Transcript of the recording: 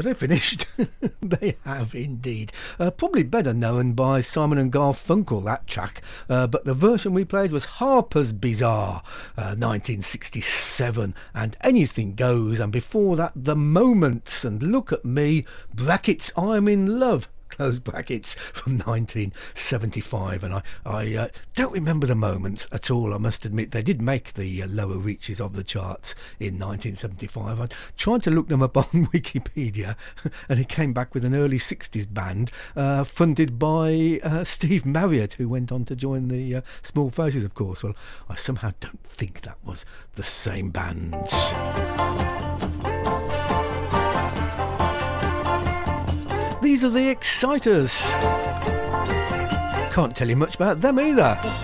Have they finished? They have indeed. Probably better known by Simon and Garfunkel, that track. But the version we played was Harper's Bazaar, 1967, and Anything Goes. And before that, The Moments and Look at Me, brackets, I'm in Love, close brackets, from 1975. And I don't remember The Moments at all, I must admit. They did make the lower reaches of the charts in 1975. I tried to look them up on Wikipedia, and it came back with an early 60s band funded by Steve Marriott, who went on to join the Small Faces, of course. Well, I somehow don't think that was the same band. These are the Exciters. Can't tell you much about them either.